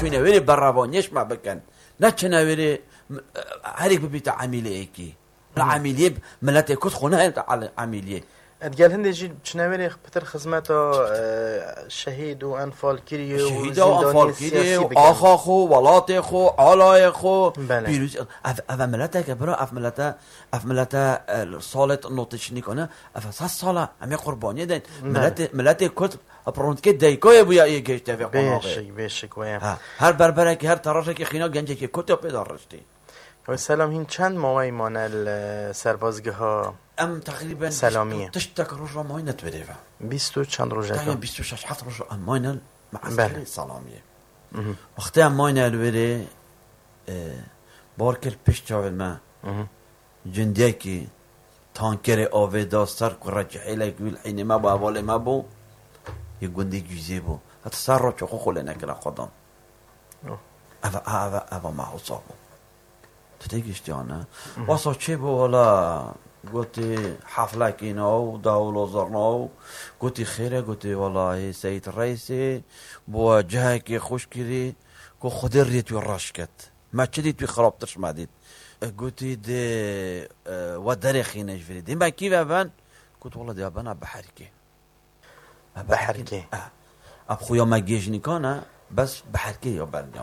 نویری بر روانیش ما بکن نه چه نویری هر یک ببیت عمیله کی العملیه ملت کد خونه عملیه ادگال هندی جی چنویری پتر خدمت شهید و انفال کری و شهید و انفال کری و آخا خو ولات خو علای خو پیروز اف ملت که برا اف ملت سالت نوتش نیکنه اف 100 ساله همه قربانی دین ملت کد پرونت که دیکای بویا یه گشته و قناقه بیشک ویا هر بربره که هر تراشه که خینا گنجه که کد پیدا رشتی و سلام هین چند موقعی مانل سربازگاه ها ام تقریبا سلامیه تشتک روز را ماینت بده 20 چند روزه تقریبا 26 7 روز ماینل معسكر سلامیه وقتی ام ماینل بده بارکل پیش جاول ما جندیه کی تانکر آوه داستر که رجحی لگویل حین ما با اول ما بو یه گندی جوزی بو حتی سر را چخو خوله نکره خودم اوه ما حسابو تو دیگشتی آنه واسه چه بو حالا گوتی حفله کیناو داولو زرناو گوتی خیره گوتی والله سید رئیسی بو جهه که خوش کری گو خودی ریت و راش کد ما چه دید توی خرابترش ما دید گوتی ده و در خینش فرید این با کی و بن گوت والله ده بنا بحرکه اب خویا ما گیش نیکانه بس بحرکه یا برنیا